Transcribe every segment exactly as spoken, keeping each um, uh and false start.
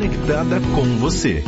conectada com você.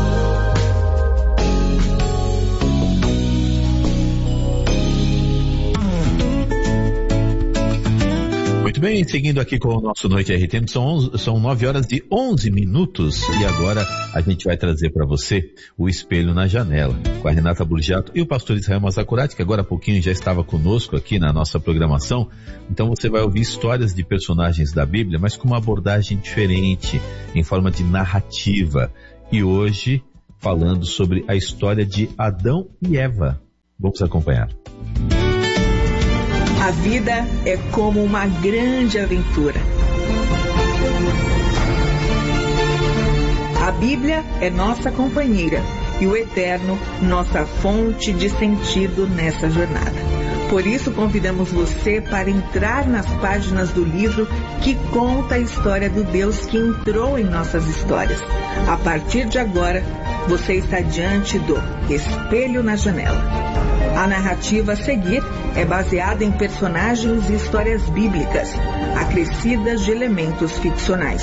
Muito bem, seguindo aqui com o nosso Noite R T, são, são nove horas e onze minutos e agora a gente vai trazer para você o Espelho na Janela, com a Renata Burgiato e o pastor Israel Mazzacurati, que agora há pouquinho já estava conosco aqui na nossa programação. Então você vai ouvir histórias de personagens da Bíblia, mas com uma abordagem diferente, em forma de narrativa. E hoje, falando sobre a história de Adão e Eva. Vamos acompanhar. A vida é como uma grande aventura. A Bíblia é nossa companheira e o Eterno nossa fonte de sentido nessa jornada. Por isso convidamos você para entrar nas páginas do livro que conta a história do Deus que entrou em nossas histórias. A partir de agora, você está diante do Espelho na Janela. A narrativa a seguir é baseada em personagens e histórias bíblicas, acrescidas de elementos ficcionais.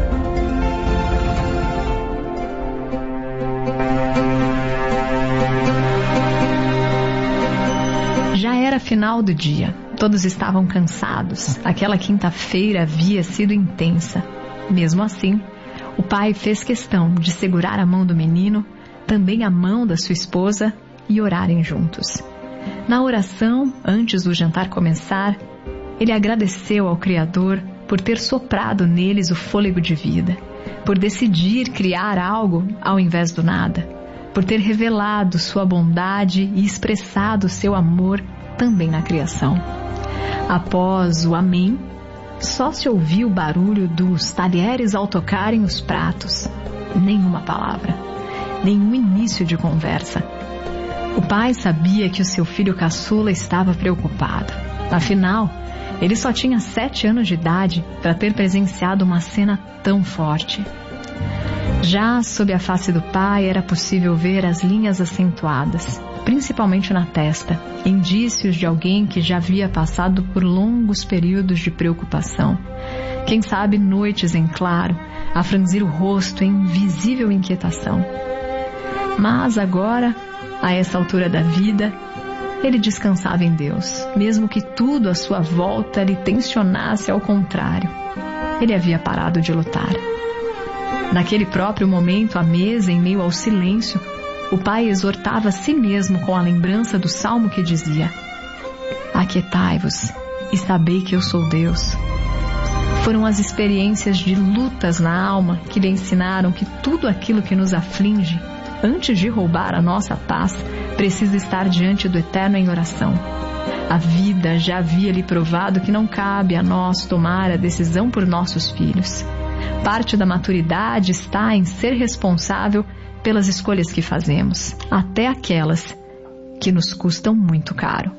Já era final do dia. Todos estavam cansados. Aquela quinta-feira havia sido intensa. Mesmo assim, o pai fez questão de segurar a mão do menino, também a mão da sua esposa, e orarem juntos. Na oração, antes do jantar começar, ele agradeceu ao Criador por ter soprado neles o fôlego de vida, por decidir criar algo ao invés do nada, por ter revelado sua bondade e expressado seu amor também na criação. Após o amém, só se ouviu o barulho dos talheres ao tocarem os pratos. Nenhuma palavra, nenhum início de conversa. O pai sabia que o seu filho caçula estava preocupado. Afinal, ele só tinha sete anos de idade para ter presenciado uma cena tão forte. Já sob a face do pai era possível ver as linhas acentuadas, principalmente na testa, indícios de alguém que já havia passado por longos períodos de preocupação. Quem sabe noites em claro, a franzir o rosto em visível inquietação. Mas agora, a essa altura da vida, ele descansava em Deus, mesmo que tudo à sua volta lhe tensionasse ao contrário. Ele havia parado de lutar. Naquele próprio momento, à mesa, em meio ao silêncio, o pai exortava a si mesmo com a lembrança do salmo que dizia: aquietai-vos e sabei que eu sou Deus. Foram as experiências de lutas na alma que lhe ensinaram que tudo aquilo que nos aflige, antes de roubar a nossa paz, precisa estar diante do Eterno em oração. A vida já havia lhe provado que não cabe a nós tomar a decisão por nossos filhos. Parte da maturidade está em ser responsável pelas escolhas que fazemos, até aquelas que nos custam muito caro.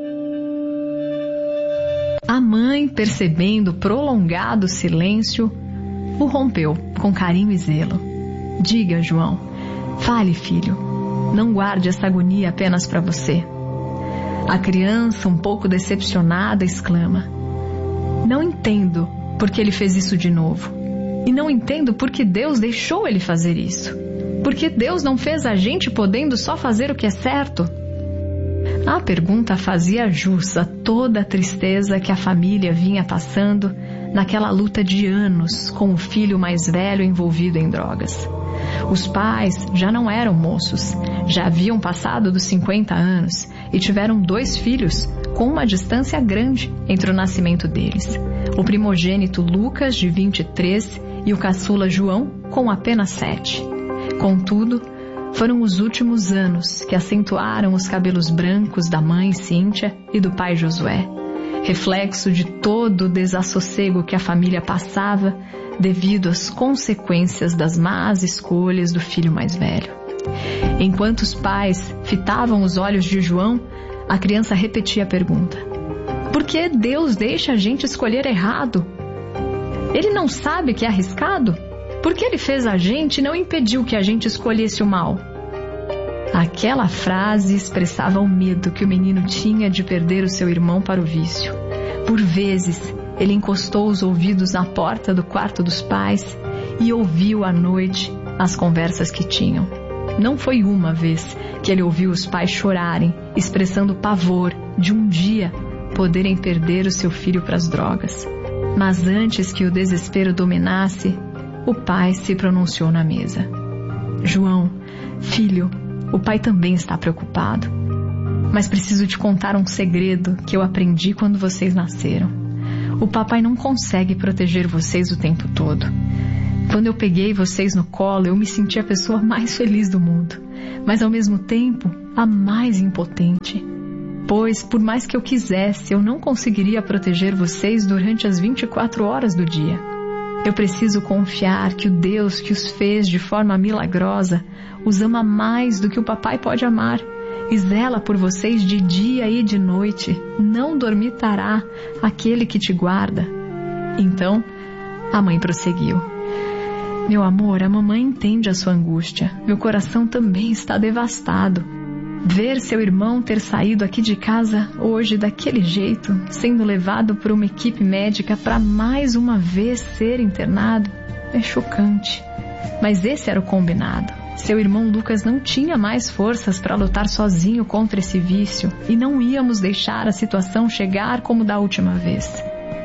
A mãe, percebendo o prolongado silêncio, o rompeu com carinho e zelo. Diga, João. Fale, filho, não guarde essa agonia apenas para você. A criança, um pouco decepcionada, exclama: não entendo por que ele fez isso de novo. E não entendo por que Deus deixou ele fazer isso. Por que Deus não fez a gente podendo só fazer o que é certo? A pergunta fazia jus a toda a tristeza que a família vinha passando naquela luta de anos com o filho mais velho envolvido em drogas. Os pais já não eram moços, já haviam passado dos cinquenta anos e tiveram dois filhos com uma distância grande entre o nascimento deles. O primogênito Lucas, de vinte e três, e o caçula João, com apenas sete. Contudo, foram os últimos anos que acentuaram os cabelos brancos da mãe Cíntia e do pai Josué, reflexo de todo o desassossego que a família passava devido às consequências das más escolhas do filho mais velho. Enquanto os pais fitavam os olhos de João, a criança repetia a pergunta: por que Deus deixa a gente escolher errado? Ele não sabe que é arriscado? Por que ele fez a gente e não impediu que a gente escolhesse o mal? Aquela frase expressava o medo que o menino tinha de perder o seu irmão para o vício. Por vezes, ele encostou os ouvidos na porta do quarto dos pais e ouviu à noite as conversas que tinham. Não foi uma vez que ele ouviu os pais chorarem, expressando pavor de um dia poderem perder o seu filho para as drogas. Mas antes que o desespero dominasse, o pai se pronunciou na mesa. João, filho, o pai também está preocupado. Mas preciso te contar um segredo que eu aprendi quando vocês nasceram. O papai não consegue proteger vocês o tempo todo. Quando eu peguei vocês no colo, eu me senti a pessoa mais feliz do mundo, mas ao mesmo tempo, a mais impotente. Pois, por mais que eu quisesse, eu não conseguiria proteger vocês durante as vinte e quatro horas do dia. Eu preciso confiar que o Deus que os fez de forma milagrosa os ama mais do que o papai pode amar e zela por vocês de dia e de noite. Não dormitará aquele que te guarda. Então, a mãe prosseguiu. Meu amor, a mamãe entende a sua angústia. Meu coração também está devastado. Ver seu irmão ter saído aqui de casa hoje daquele jeito, sendo levado por uma equipe médica para mais uma vez ser internado, é chocante. Mas esse era o combinado. Seu irmão Lucas não tinha mais forças para lutar sozinho contra esse vício e não íamos deixar a situação chegar como da última vez.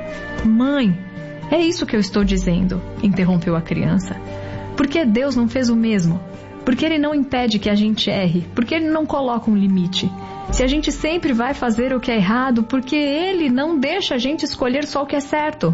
Mãe, é isso que eu estou dizendo, interrompeu a criança. Por que Deus não fez o mesmo? Por que Ele não impede que a gente erre? Por que Ele não coloca um limite? Se a gente sempre vai fazer o que é errado, por que Ele não deixa a gente escolher só o que é certo?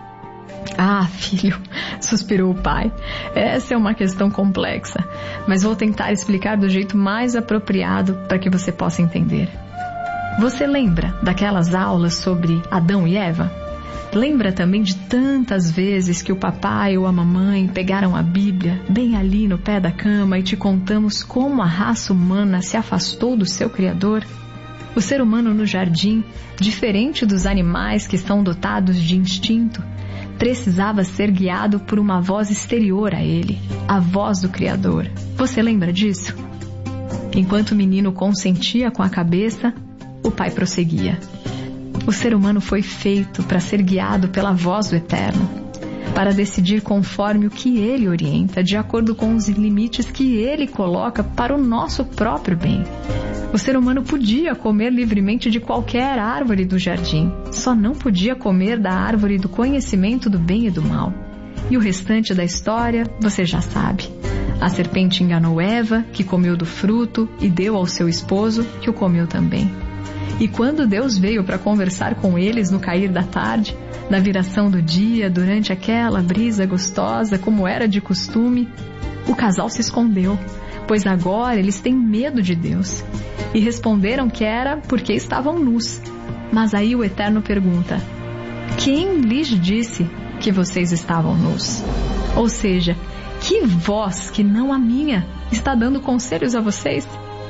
Ah, filho, suspirou o pai. Essa é uma questão complexa, mas vou tentar explicar do jeito mais apropriado para que você possa entender. Você lembra daquelas aulas sobre Adão e Eva? Lembra também de tantas vezes que o papai ou a mamãe pegaram a Bíblia bem ali no pé da cama e te contamos como a raça humana se afastou do seu Criador? O ser humano no jardim, diferente dos animais que são dotados de instinto, precisava ser guiado por uma voz exterior a ele, a voz do Criador. Você lembra disso? Enquanto o menino consentia com a cabeça, o pai prosseguia. O ser humano foi feito para ser guiado pela voz do Eterno, para decidir conforme o que Ele orienta, de acordo com os limites que Ele coloca para o nosso próprio bem. O ser humano podia comer livremente de qualquer árvore do jardim, só não podia comer da árvore do conhecimento do bem e do mal. E o restante da história você já sabe. A serpente enganou Eva, que comeu do fruto, e deu ao seu esposo, que o comeu também. E quando Deus veio para conversar com eles no cair da tarde, na viração do dia, durante aquela brisa gostosa, como era de costume, o casal se escondeu, pois agora eles têm medo de Deus. E responderam que era porque estavam nus. Mas aí o Eterno pergunta, quem lhes disse que vocês estavam nus? Ou seja, que voz que não a minha está dando conselhos a vocês?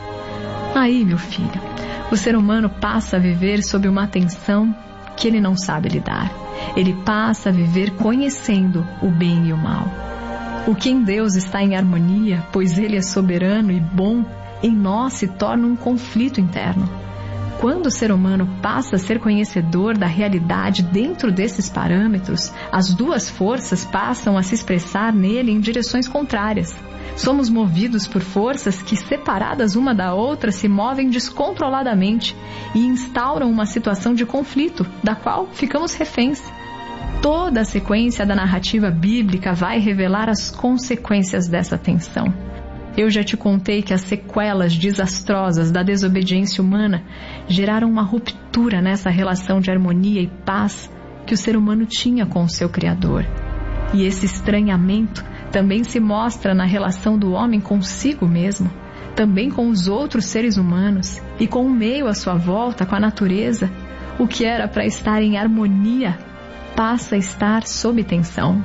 Aí, meu filho, o ser humano passa a viver sob uma tensão que ele não sabe lidar. Ele passa a viver conhecendo o bem e o mal. O que em Deus está em harmonia, pois Ele é soberano e bom, em nós se torna um conflito interno. Quando o ser humano passa a ser conhecedor da realidade dentro desses parâmetros, as duas forças passam a se expressar nele em direções contrárias. Somos movidos por forças que, separadas uma da outra, se movem descontroladamente e instauram uma situação de conflito, da qual ficamos reféns. Toda a sequência da narrativa bíblica vai revelar as consequências dessa tensão. Eu já te contei que as sequelas desastrosas da desobediência humana geraram uma ruptura nessa relação de harmonia e paz que o ser humano tinha com o seu Criador. E esse estranhamento também se mostra na relação do homem consigo mesmo, também com os outros seres humanos e com o meio à sua volta, com a natureza. O que era para estar em harmonia passa a estar sob tensão.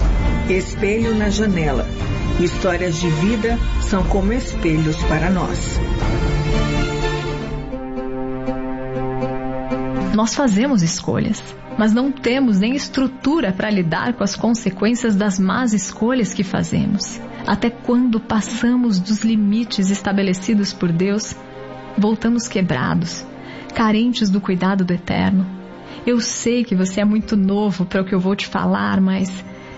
Espelho na janela. Histórias de vida são como espelhos para nós. Nós fazemos escolhas, mas não temos nem estrutura para lidar com as consequências das más escolhas que fazemos. Até quando passamos dos limites estabelecidos por Deus, voltamos quebrados, carentes do cuidado do Eterno. Eu sei que você é muito novo para o que eu vou te falar, mas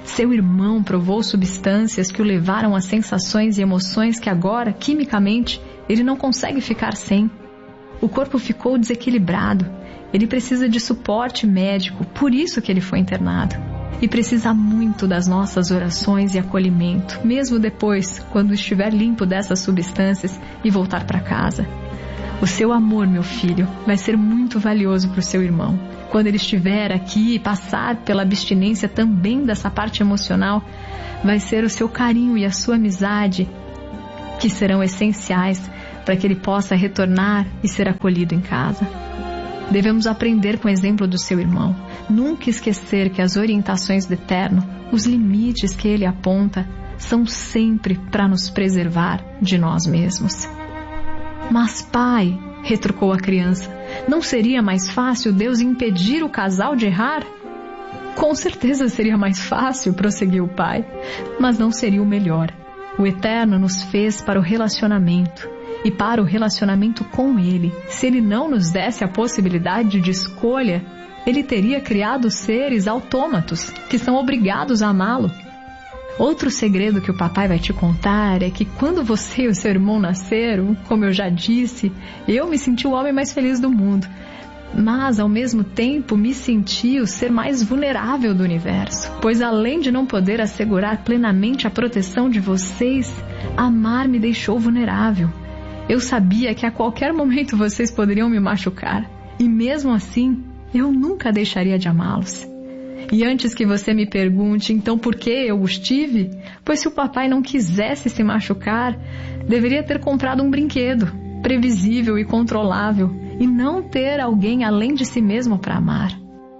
Seu irmão provou substâncias que o levaram a sensações e emoções que agora, quimicamente, ele não consegue ficar sem. O corpo ficou desequilibrado. Ele precisa de suporte médico, por isso que ele foi internado. E precisa muito das nossas orações e acolhimento, mesmo depois, quando estiver limpo dessas substâncias e voltar para casa. O seu amor, meu filho, vai ser muito valioso para o seu irmão. Quando ele estiver aqui e passar pela abstinência também dessa parte emocional, vai ser o seu carinho e a sua amizade que serão essenciais para que ele possa retornar e ser acolhido em casa. Devemos aprender com o exemplo do seu irmão. Nunca esquecer que as orientações do Eterno, os limites que ele aponta, são sempre para nos preservar de nós mesmos. Mas, pai, retrucou a criança, não seria mais fácil Deus impedir o casal de errar? Com certeza seria mais fácil, prosseguiu o pai, mas não seria o melhor. O Eterno nos fez para o relacionamento e para o relacionamento com Ele. Se Ele não nos desse a possibilidade de escolha, Ele teria criado seres autômatos que são obrigados a amá-lo. Outro segredo que o papai vai te contar é que quando você e o seu irmão nasceram, como eu já disse, eu me senti o homem mais feliz do mundo. Mas, ao mesmo tempo, me senti o ser mais vulnerável do universo. Pois, além de não poder assegurar plenamente a proteção de vocês, amar me deixou vulnerável. Eu sabia que a qualquer momento vocês poderiam me machucar. E mesmo assim, eu nunca deixaria de amá-los. E antes que você me pergunte, então por que eu os tive? Pois se o papai não quisesse se machucar, deveria ter comprado um brinquedo, previsível e controlável, e não ter alguém além de si mesmo para amar.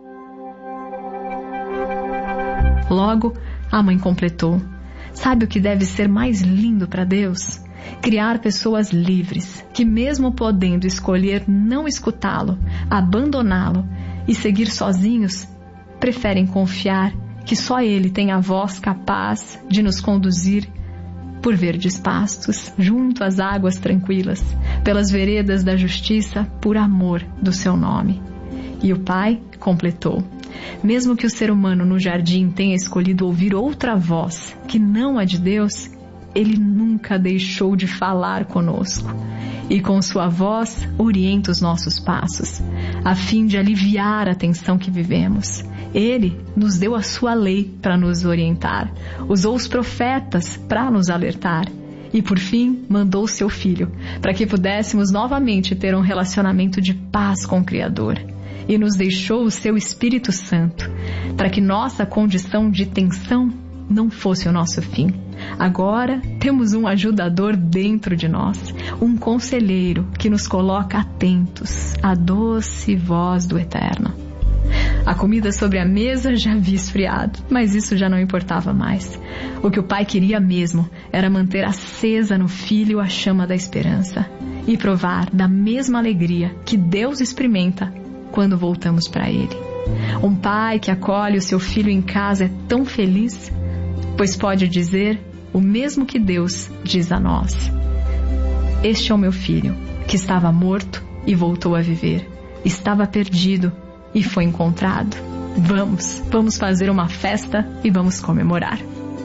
Logo, a mãe completou. Sabe o que deve ser mais lindo para Deus? Criar pessoas livres, que mesmo podendo escolher não escutá-lo, abandoná-lo e seguir sozinhos, preferem confiar que só Ele tem a voz capaz de nos conduzir por verdes pastos, junto às águas tranquilas, pelas veredas da justiça, por amor do seu nome. E o pai completou. Mesmo que o ser humano no jardim tenha escolhido ouvir outra voz, que não a de Deus, Ele nunca deixou de falar conosco. E com sua voz orienta os nossos passos, a fim de aliviar a tensão que vivemos. Ele nos deu a sua lei para nos orientar, usou os profetas para nos alertar e, por fim, mandou o seu Filho para que pudéssemos novamente ter um relacionamento de paz com o Criador. E nos deixou o seu Espírito Santo para que nossa condição de tensão não fosse o nosso fim. Agora temos um ajudador dentro de nós, um conselheiro que nos coloca atentos à doce voz do Eterno. A comida sobre a mesa já havia esfriado, mas isso já não importava mais. O que o pai queria mesmo era manter acesa no filho a chama da esperança e provar da mesma alegria que Deus experimenta quando voltamos para Ele. Um pai que acolhe o seu filho em casa é tão feliz, pois pode dizer o mesmo que Deus diz a nós. Este é o meu filho, que estava morto e voltou a viver. Estava perdido e foi encontrado. Vamos, vamos fazer uma festa e vamos comemorar.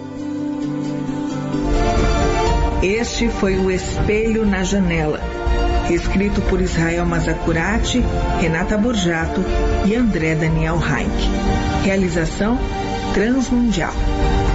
Este foi o Espelho na Janela, escrito por Israel Mazacurati, Renata Borjato e André Daniel Heinck. Realização Transmundial.